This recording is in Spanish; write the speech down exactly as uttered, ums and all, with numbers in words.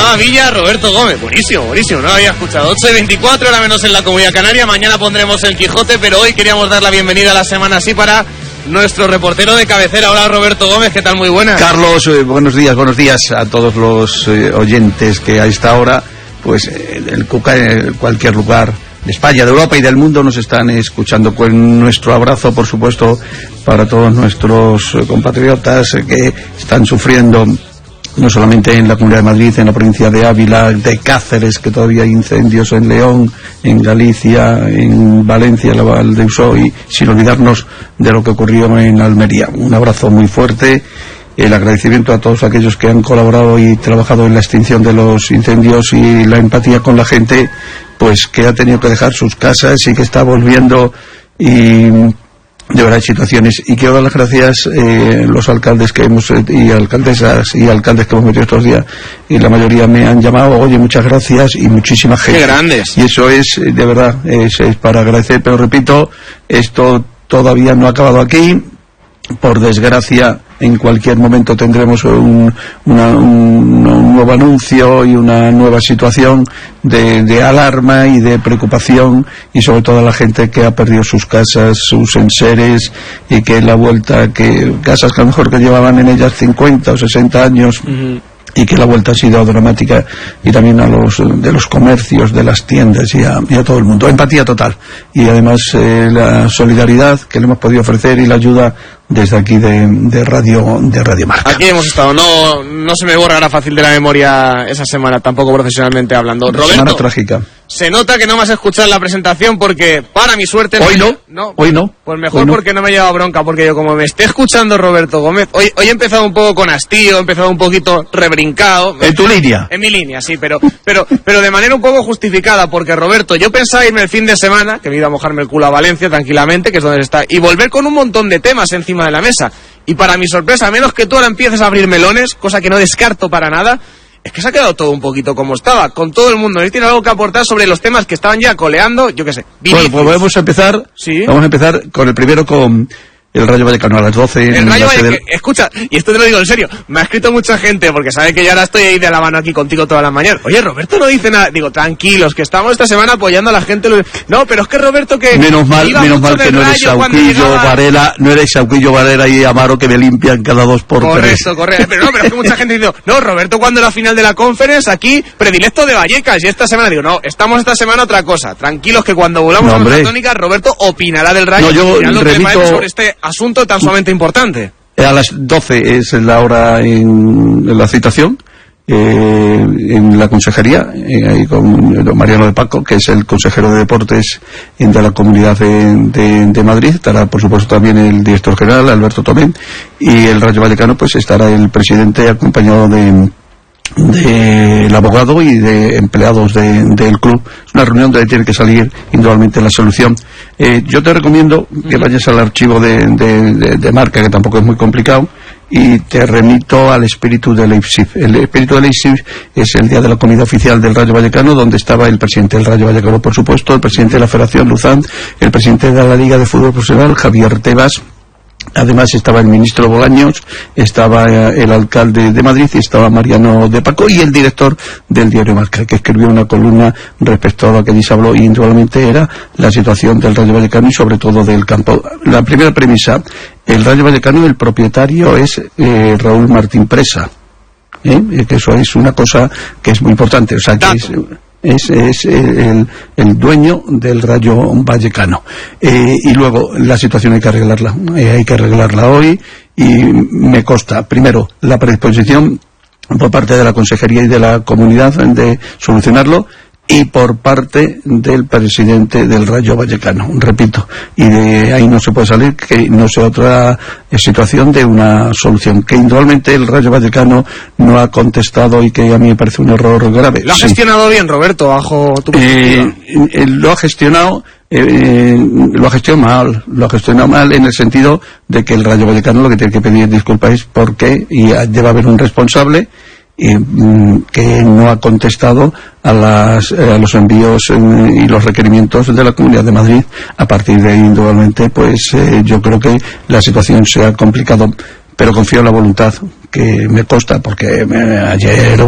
Villa, Roberto Gómez. Buenísimo, buenísimo, no lo había escuchado. ocho y veinticuatro, ahora menos en la Comunidad Canaria. Mañana pondremos el Quijote, pero hoy queríamos dar la bienvenida a la semana así para nuestro reportero de cabecera. Hola, Roberto Gómez, ¿qué tal? Muy buenas. Carlos, eh, buenos días, buenos días a todos los eh, oyentes que a esta hora, pues eh, el Cuca en cualquier lugar de España, de Europa y del mundo nos están escuchando. Con nuestro abrazo, por supuesto, para todos nuestros compatriotas que están sufriendo, no solamente en la Comunidad de Madrid, en la provincia de Ávila, de Cáceres, que todavía hay incendios en León, en Galicia, en Valencia, la Val de Usoy, sin olvidarnos de lo que ocurrió en Almería. Un abrazo muy fuerte. El agradecimiento a todos aquellos que han colaborado y trabajado en la extinción de los incendios, y la empatía con la gente, pues que ha tenido que dejar sus casas y que está volviendo, y de verdad hay situaciones. Y quiero dar las gracias eh, los alcaldes que hemos y alcaldesas y alcaldes que hemos metido estos días, y la mayoría me han llamado, oye, muchas gracias, y muchísima gente. ¡Qué grandes! Y eso es, de verdad, es, es para agradecer, pero repito, esto todavía no ha acabado aquí. Por desgracia, en cualquier momento tendremos un, una, un, un nuevo anuncio y una nueva situación de, de alarma y de preocupación, y sobre todo a la gente que ha perdido sus casas, sus enseres, y que la vuelta, que casas que a lo mejor que llevaban en ellas cincuenta o sesenta años, uh-huh, y que la vuelta ha sido dramática, y también a los de los comercios, de las tiendas, y a, y a todo el mundo. Empatía total, y además eh, la solidaridad que le hemos podido ofrecer y la ayuda desde aquí de, de Radio de Radio Marca. Aquí hemos estado, no no se me borrará fácil de la memoria esa semana, tampoco profesionalmente hablando. Una Roberto, semana trágica. Se nota que no me has escuchado en la presentación, porque para mi suerte... Hoy no, no hoy no. Pues mejor hoy no. Porque no me lleva bronca, porque yo como me esté escuchando Roberto Gómez, hoy, hoy he empezado un poco con hastío, he empezado un poquito rebrincado. ¿En tu línea? En mi línea, sí, pero, pero, pero de manera un poco justificada, porque Roberto, yo pensaba irme el fin de semana, que me iba a mojarme el culo a Valencia tranquilamente, que es donde está, y volver con un montón de temas encima de la mesa. Y para mi sorpresa, a menos que tú ahora empieces a abrir melones, cosa que no descarto para nada, es que se ha quedado todo un poquito como estaba, con todo el mundo. ¿Él tiene algo que aportar sobre los temas que estaban ya coleando? Yo qué sé. Vinicius. Bueno, pues vamos a empezar. ¿Sí? Vamos a empezar con el primero, con el Rayo Vallecano a las doce. El Rayo Vallecano, del... escucha, y esto te lo digo en serio, me ha escrito mucha gente, porque sabe que yo ahora estoy ahí de la mano aquí contigo todas las mañanas. Oye, Roberto no dice nada. Digo, tranquilos, que estamos esta semana apoyando a la gente. No, pero es que Roberto que... Menos mal, menos mal que no eres Sauquillo, llegaba... Varela, no eres Sauquillo, Varela y Amaro, que me limpian cada dos por tres. Correcto, correcto. Pero no, pero es que mucha gente dice, no, Roberto cuando la final de la Conference, aquí, predilecto de Vallecas, y esta semana digo, no, estamos esta semana otra cosa. Tranquilos, que cuando volvamos no, a la tónica, Roberto opinará del Rayo. No, yo remito... sobre este asunto tan sumamente importante. A las doce es la hora en, en la citación, eh, en la consejería, eh, ahí con Mariano de Paco, que es el consejero de deportes de la Comunidad de, de, de Madrid. Estará, por supuesto, también el director general, Alberto Tomén, y el Rayo Vallecano, pues estará el presidente acompañado de del abogado y de empleados de, del club. Es una reunión donde tiene que salir indudablemente la solución. Eh, yo te recomiendo que vayas al archivo de, de, de, de Marca, que tampoco es muy complicado, y te remito al espíritu de Leipzig. El espíritu de Leipzig es el día de la comida oficial del Rayo Vallecano, donde estaba el presidente del Rayo Vallecano, por supuesto, el presidente de la Federación, Luzán, el presidente de la Liga de Fútbol Profesional, Javier Tebas. Además estaba el ministro Bolaños, estaba el alcalde de Madrid, y estaba Mariano de Paco, y el director del diario Marca, que escribió una columna respecto a lo que allí se habló, y indudablemente era la situación del Rayo Vallecano y sobre todo del campo. La primera premisa: el Rayo Vallecano, el propietario es eh, Raúl Martín Presa, ¿eh? que eso es una cosa que es muy importante, o sea que es... Es, es el, el dueño del Rayo Vallecano. Eh, y luego la situación hay que arreglarla, eh, hay que arreglarla hoy, y me consta, primero, la predisposición por parte de la consejería y de la comunidad de solucionarlo, y por parte del presidente del Rayo Vallecano, repito, y de ahí no se puede salir que no sea otra situación de una solución, que indudablemente el Rayo Vallecano no ha contestado, y que a mí me parece un error grave. ¿Lo ha sí. gestionado bien, Roberto, bajo tu perspectiva? Eh, eh, lo ha gestionado eh, lo ha gestionado mal, lo ha gestionado mal en el sentido de que el Rayo Vallecano lo que tiene que pedir disculpas es porque y debe haber un responsable y, mm, que no ha contestado a, las, eh, a los envíos eh, y los requerimientos de la Comunidad de Madrid. A partir de ahí, indudablemente, pues eh, yo creo que la situación se ha complicado, pero confío en la voluntad, que me consta, porque me, ayer